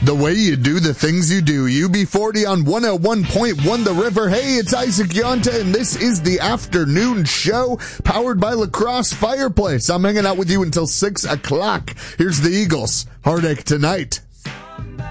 The way you do the things you do. UB40 on 101.1 The River. Hey, it's Isaac Yonta, and this is the afternoon show powered by La Crosse Fireplace. I'm hanging out with you until 6 o'clock. Here's the Eagles. Heartache Tonight.